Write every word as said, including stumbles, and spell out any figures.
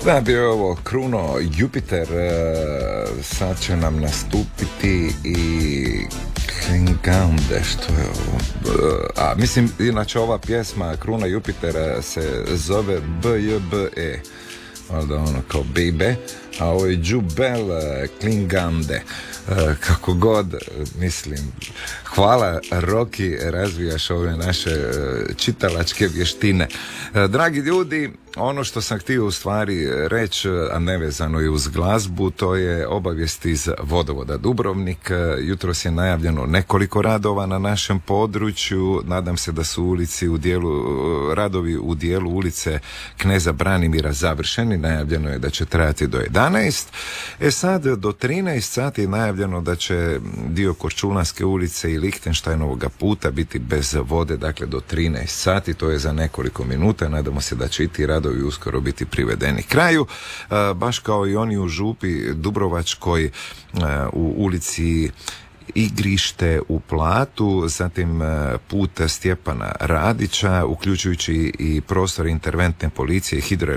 Da, bio je ovo Kruno Jupiter, sad će nam nastupiti i Klingande, što je ovo? A, mislim, inače ova pjesma Kruna Jupitera se zove B J B E, valjda ono kao baby, a ovo je Jubel Klingande. Kako god, mislim, hvala Roki, razvijaš ove naše čitalačke vještine. Dragi ljudi, ono što sam htio u stvari reći, a nevezano je uz glazbu, to je obavijest iz Vodovoda Dubrovnik. Jutros je najavljeno nekoliko radova na našem području. Nadam se da su ulici u dijelu, radovi u dijelu ulice Kneza Branimira završeni. Najavljeno je da će trajati do jedanaest. E sad, do trinaest sati je najavljeno da će dio Korčulanske ulice i Lichtensteinovog puta biti bez vode, dakle do trinaest sati. To je za nekoliko minuta. Nadamo se da će i ti radovi uskoro biti privedeni kraju, baš kao i oni u Župi Dubrovačkoj u ulici Igrište u Platu, zatim put Stjepana Radića, uključujući i prostor interventne policije i hidro